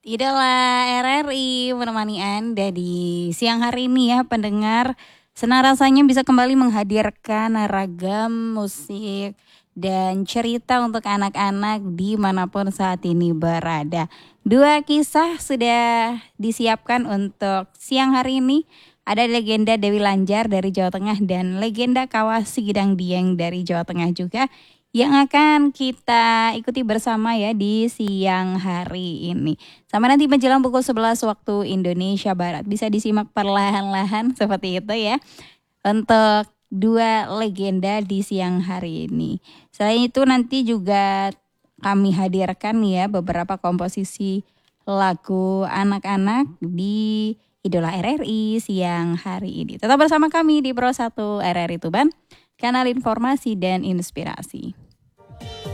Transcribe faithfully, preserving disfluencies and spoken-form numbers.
Idola R R I menemani Anda di siang hari ini ya pendengar. Senang rasanya bisa kembali menghadirkan ragam musik dan cerita untuk anak-anak dimanapun saat ini berada. Dua kisah sudah disiapkan untuk siang hari ini. Ada legenda Dewi Lanjar dari Jawa Tengah dan legenda Kawah Sigidang Dieng dari Jawa Tengah juga yang akan kita ikuti bersama ya di siang hari ini. Sama nanti menjelang pukul sebelas waktu Indonesia Barat. Bisa disimak perlahan-lahan seperti itu ya. Untuk dua legenda di siang hari ini. Selain itu nanti juga kami hadirkan ya beberapa komposisi lagu anak-anak di Idola R R I siang hari ini. Tetap bersama kami di Pro satu R R I Tuban, kanal informasi dan inspirasi.